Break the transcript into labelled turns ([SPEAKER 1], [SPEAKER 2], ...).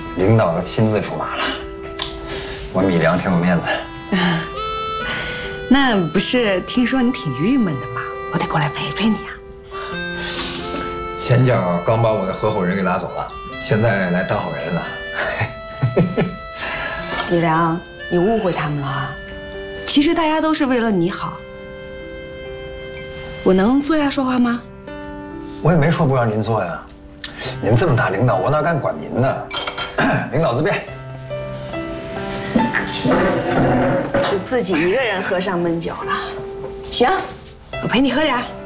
[SPEAKER 1] 领导亲自出马了，我米良挺有面子。
[SPEAKER 2] 那不是听说你挺郁闷的吗？我得过来陪陪你啊。
[SPEAKER 1] 前脚刚把我的合伙人给拉走了，现在来当好人了。
[SPEAKER 2] 米良，你误会他们了啊！其实大家都是为了你好。我能坐下说话吗？
[SPEAKER 1] 我也没说不让您做呀，您这么大领导，我哪敢管您呢？领导自便。
[SPEAKER 2] 是自己一个人喝上闷酒了。行，我陪你喝点儿。